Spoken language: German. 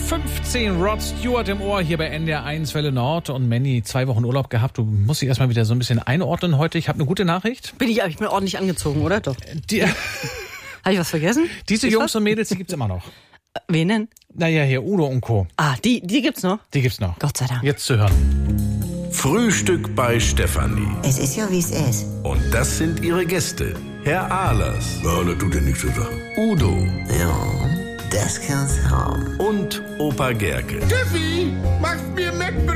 15 Rod Stewart im Ohr hier bei NDR 1 Welle Nord. Und Manny, 2 Wochen Urlaub gehabt. Du musst dich erstmal wieder so ein bisschen einordnen heute. Ich habe eine gute Nachricht. Ich bin ordentlich angezogen, oder? Doch. Habe ich was vergessen? Diese Jungs und Mädels, die gibt's immer noch. Wen denn? Naja, hier Udo und Co. Ah, die gibt's noch? Die gibt's noch. Gott sei Dank. Jetzt zu hören. Frühstück bei Stefanie. Es ist ja, wie es ist. Und das sind ihre Gäste. Herr Ahlers. Ja, das tut ja nichts zu sagen. Udo. Ja, das kann's haben. Und Opa Gerke. Steffi, machst mir Mettbrötchen?